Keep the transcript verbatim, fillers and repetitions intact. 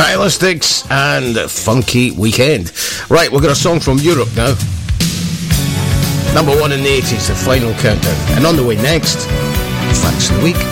Stylistics and Funky Weekend. Right, we've got a song from Europe now. Number one in the eighties, the final countdown. And on the way next, Facts of the Week.